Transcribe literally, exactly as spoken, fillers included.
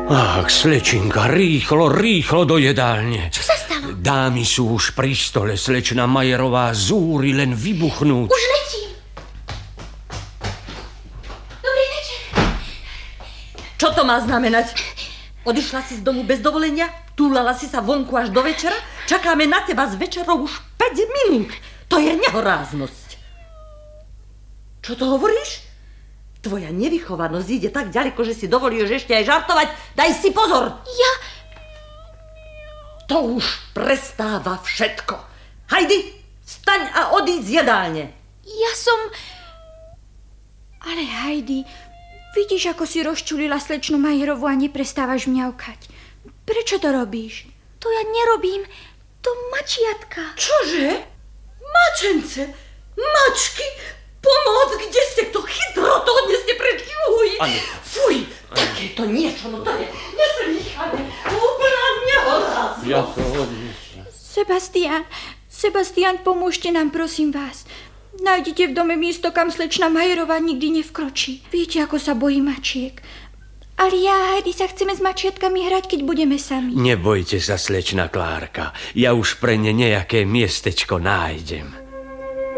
Ach, slečinka, rýchlo, rýchlo do jedálne. Čo sa stalo? Dámy sú už pri stole, slečna Majerová zúri len vybuchnúť. Už letím. Dobrý večer. Čo to má znamenať? Odišla si z domu bez dovolenia? Túlala si sa vonku až do večera? Čakáme na teba z večerou už päť minút. To je nehoráznosť. Čo to hovoríš? Tvoja nevychovanosť ide tak ďaleko, že si dovolíš ešte aj žartovať. Daj si pozor. Ja... To už prestáva všetko. Hajdi, staň a odíď z jedálne. Ja som... Ale Heidi, vidíš, ako si rozčulila slečnu Majerovú a neprestávaš mňaukať. Prečo to robíš? To ja nerobím. To mačiatka. Čože? Mačence? Mačky? Pomoc, kde ste to chytro, to odneste preč. Juj. Fuj, takéto niečo, no to je nesmýchané. Úplná nehoráznosť. Ja to odnesem. Sebastián, Sebastián, pomôžte nám, prosím vás. Nájdete v dome miesto, kam slečna Majerová nikdy nevkročí. Viete, ako sa bojí mačiek. Ale ja a Heidi sa chceme s mačiatkami hrať, keď budeme sami. Nebojte sa, slečna Klárka. Ja už pre ne nejaké miestečko nájdem.